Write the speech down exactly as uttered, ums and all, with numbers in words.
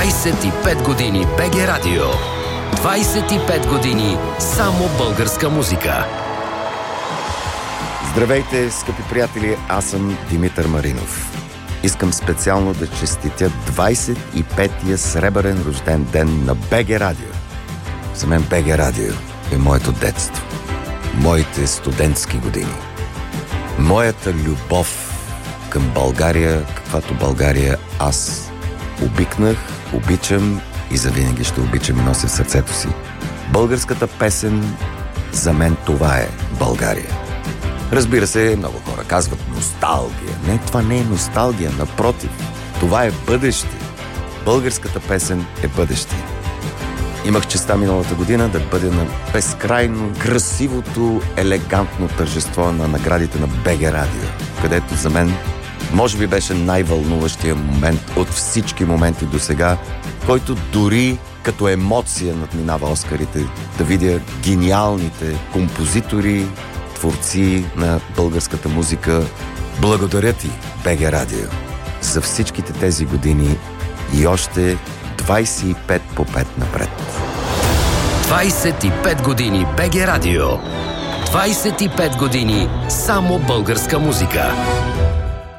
двайсет и пет години БГ Радио. двайсет и пет години само българска музика. Здравейте, скъпи приятели, аз съм Димитър Маринов. Искам специално да честитя двайсет и петия сребърен рожден ден на БГ Радио. За мен БГ Радио е моето детство, моите студентски години, моята любов към България, каквато България аз обикнах, обичам и завинаги ще обичам и нося в сърцето си. Българската песен, за мен това е България. Разбира се, много хора казват носталгия. Не, това не е носталгия, напротив, това е бъдеще. Българската песен е бъдеще. Имах честа миналата година да бъда на безкрайно красивото, елегантно тържество на наградите на БГ Радио, където за мен може би беше най-вълнуващия момент от всички моменти до сега, който дори като емоция надминава Оскарите, да видя гениалните композитори, творци на българската музика. Благодаря ти, БГ Радио, за всичките тези години и още двайсет и пет по пет напред. двайсет и пет години БГ Радио. двайсет и пет години само българска музика.